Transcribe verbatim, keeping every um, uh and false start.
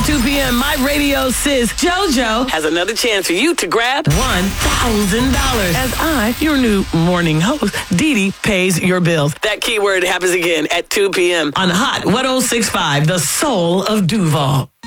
two p.m., my radio sis, JoJo, has another chance for you to grab one thousand dollars. As I, your new morning host, Dee Dee, pays your bills. That keyword happens again at two p.m. on Hot ten sixty-five, the soul of Duval.